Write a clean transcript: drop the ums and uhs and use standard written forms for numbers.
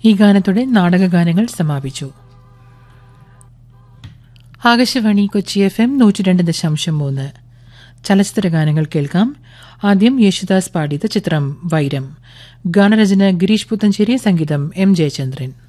ഈ ഗാനത്തോടെ നാടകഗാനങ്ങൾ സമാപിച്ചു. ആകാശവാണി കൊച്ചി FM 102.3 ചലച്ചിത്ര ഗാനങ്ങൾ കേൾക്കാം. ആദ്യം യേശുദാസ് പാടിയത് ചിത്രം വൈരം. ഗാനരചന ഗിരീഷ് പുത്തഞ്ചേരി, സംഗീതം M. ജയചന്ദ്രൻ.